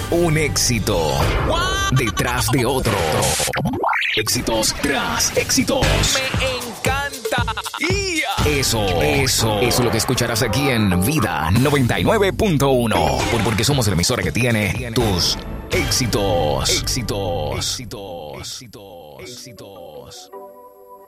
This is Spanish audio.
Un éxito detrás de otro. Éxitos tras éxitos. Me encanta. Eso es lo que escucharás aquí en Vida 99.1. Porque somos la emisora que tiene tus éxitos. Éxitos.